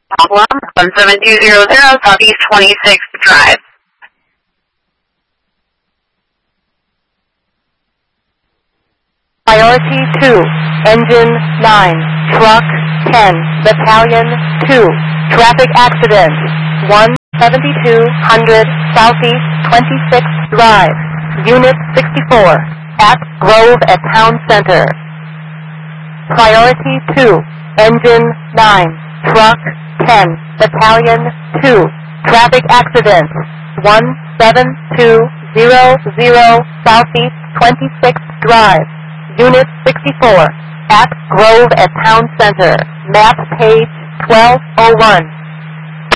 Problem 17200 Southeast 26th Drive. Priority 2, Engine 9, Truck 10, Battalion 2, Traffic Accident 17200 Southeast 26th Drive, Unit 64, at Grove at Town Center. Priority 2, Engine 9, Truck 10, Battalion 2, Traffic Accident 17200 Southeast 26th Drive, Unit 64, at Grove at Town Center, map page 1201.